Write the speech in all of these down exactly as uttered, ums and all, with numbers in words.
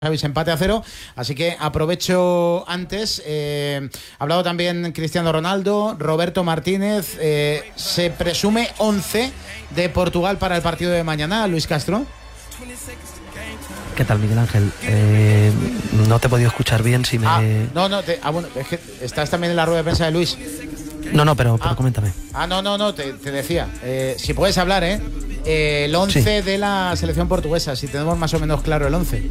Habéis empate a cero, así que aprovecho antes. Eh, ha hablado también Cristiano Ronaldo, Roberto Martínez. Eh, se presume once de Portugal para el partido de mañana. Luis Castro. ¿Qué tal, Miguel Ángel? Eh, no te he podido escuchar bien. Si me... Ah, no, no, te, ah, bueno, es que estás también en la rueda de prensa de Luis. No, no, pero, pero ah, coméntame. Ah, no, no, no, te, te decía. Eh, si puedes hablar, ¿eh? eh el once sí. de la selección portuguesa, si tenemos más o menos claro el once.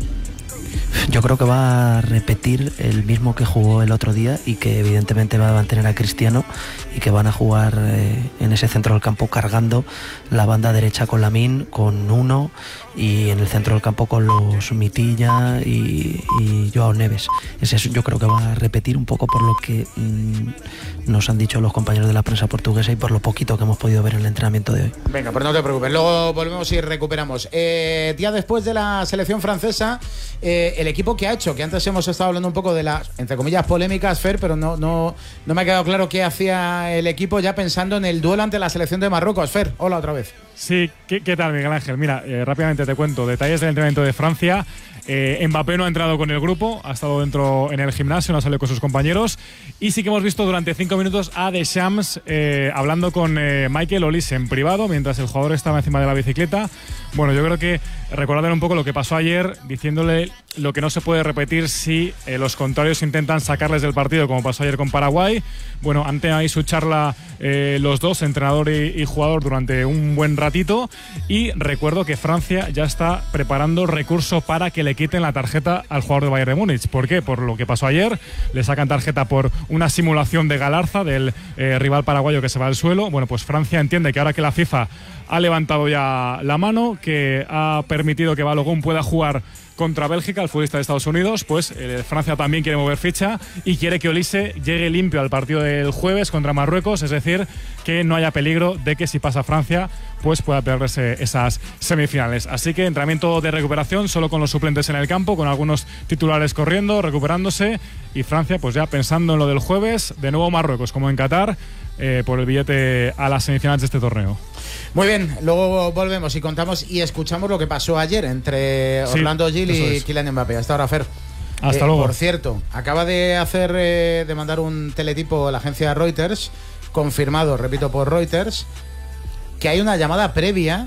Yo creo que va a repetir el mismo que jugó el otro día y que evidentemente va a mantener a Cristiano, y que van a jugar eh, en ese centro del campo cargando la banda derecha con Lamine, con Nuno, y en el centro del campo con los Mitilla y, y Joao Neves. Ese es, yo creo que va a repetir un poco por lo que mmm, nos han dicho los compañeros de la prensa portuguesa y por lo poquito que hemos podido ver en el entrenamiento de hoy. Venga, pues no te preocupes, luego volvemos y recuperamos. Eh, día después de la selección francesa, eh, el equipo que ha hecho, que antes hemos estado hablando un poco de las, entre comillas, polémicas, Fer, pero no, no, no me ha quedado claro qué hacía el equipo ya pensando en el duelo ante la selección de Marruecos. Fer, hola otra vez. Sí, ¿qué, qué tal, Miguel Ángel? Mira, eh, rápidamente te cuento detalles del entrenamiento de Francia. Eh, Mbappé no ha entrado con el grupo, ha estado dentro en el gimnasio, no ha salido con sus compañeros, y sí que hemos visto durante cinco minutos a Deschamps eh, hablando con eh, Michael Olise en privado mientras el jugador estaba encima de la bicicleta. Bueno, yo creo que recordarle un poco lo que pasó ayer, diciéndole lo que no se puede repetir si eh, los contrarios intentan sacarles del partido, como pasó ayer con Paraguay. Bueno, han tenido ahí su charla eh, los dos, entrenador y, y jugador, durante un buen ratito, y recuerdo que Francia ya está preparando recurso para que le quiten la tarjeta al jugador de Bayern de Múnich. ¿Por qué? Por lo que pasó ayer. Le sacan tarjeta por una simulación de Galarza, del eh, rival paraguayo que se va al suelo. Bueno, pues Francia entiende que ahora que la FIFA ha levantado ya la mano, que ha permitido que Balogun pueda jugar contra Bélgica, el futbolista de Estados Unidos, pues eh, Francia también quiere mover ficha y quiere que Olise llegue limpio al partido del jueves contra Marruecos, es decir, que no haya peligro de que si pasa Francia, pues pueda perderse esas semifinales. Así que entrenamiento de recuperación solo con los suplentes en el campo, con algunos titulares corriendo, recuperándose, y Francia pues ya pensando en lo del jueves, de nuevo Marruecos, como en Qatar, eh, por el billete a las semifinales de este torneo. Muy bien, luego volvemos y contamos y escuchamos lo que pasó ayer entre Orlando sí, Gil y es. Kylian Mbappé. Hasta ahora, Fer. Hasta eh, luego. Por cierto, acaba de hacer eh, de mandar un teletipo a la agencia Reuters, confirmado, repito, por Reuters, que hay una llamada previa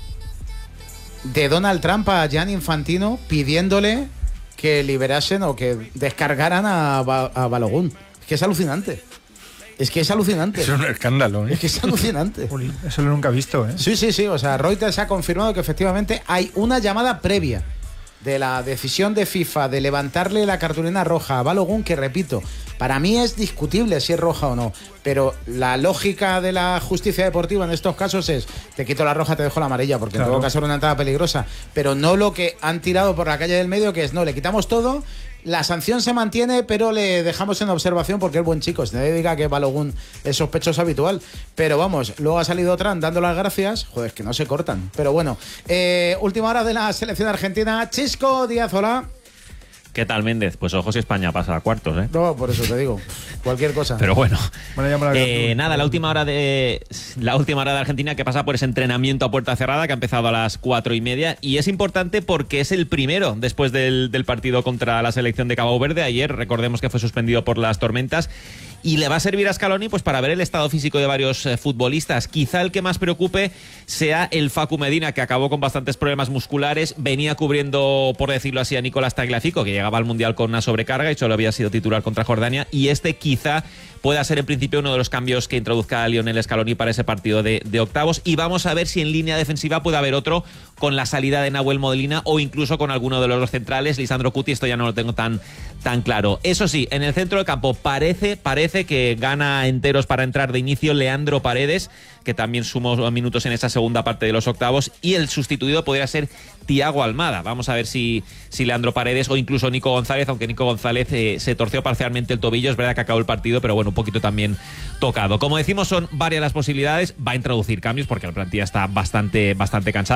de Donald Trump a Gianni Infantino pidiéndole que liberasen o que descargaran a, ba- a Balogun. Es que es alucinante. Es que es alucinante. Es un escándalo, ¿eh? Es que es alucinante. Eso lo nunca he visto, ¿eh? Sí, sí, sí. O sea, Reuters ha confirmado que efectivamente hay una llamada previa de la decisión de FIFA de levantarle la cartulina roja a Balogun, que repito, para mí es discutible si es roja o no, pero la lógica de la justicia deportiva en estos casos es: te quito la roja, te dejo la amarilla, porque claro, en todo caso era una entrada peligrosa, pero no lo que han tirado por la calle del medio, que es no, le quitamos todo. La sanción se mantiene, pero le dejamos en observación porque es buen chico. Nadie diga que Balogun es sospechoso habitual. Pero vamos, luego ha salido Trump dando las gracias. Joder, es que no se cortan. Pero bueno, eh, última hora de la selección argentina. Chisco Díaz, hola. ¿Qué tal, Méndez? Pues ojo si España pasa a cuartos, ¿eh? No, por eso te digo. Cualquier cosa. Pero bueno. bueno eh, nada, la última hora de la última hora de Argentina, que pasa por ese entrenamiento a puerta cerrada que ha empezado a las cuatro y media, y es importante porque es el primero después del, del partido contra la selección de Cabo Verde. Ayer, recordemos que fue suspendido por las tormentas. Y le va a servir a Scaloni pues para ver el estado físico de varios eh, futbolistas. Quizá el que más preocupe sea el Facu Medina, que acabó con bastantes problemas musculares. Venía cubriendo, por decirlo así, a Nicolás Tagliafico, que llegaba al Mundial con una sobrecarga y solo había sido titular contra Jordania. Y este quizá pueda ser en principio uno de los cambios que introduzca a Lionel Scaloni para ese partido de, de octavos. Y vamos a ver si en línea defensiva puede haber otro con la salida de Nahuel Molina o incluso con alguno de los dos centrales. Lisandro Cuti, esto ya no lo tengo tan, tan claro. Eso sí, en el centro del campo parece, parece que gana enteros para entrar de inicio Leandro Paredes, que también sumó minutos en esa segunda parte de los octavos, y el sustituido podría ser Thiago Almada. Vamos a ver si, si Leandro Paredes o incluso Nico González, aunque Nico González eh, se torció parcialmente el tobillo. Es verdad que acabó el partido, pero bueno, un poquito también tocado. Como decimos, son varias las posibilidades. Va a introducir cambios porque la plantilla está bastante, bastante cansada en un partido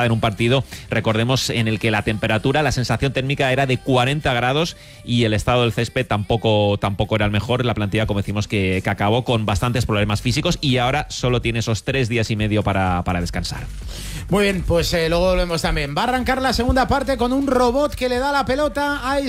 partido, recordemos, en el que la temperatura, la sensación térmica era de cuarenta grados y el estado del césped tampoco, tampoco era el mejor. La plantilla, como decimos, que, que acabó con bastantes problemas físicos y ahora solo tiene esos tres días y medio para, para descansar. Muy bien, pues eh, luego volvemos también. Va a arrancar la segunda parte con un robot que le da la pelota a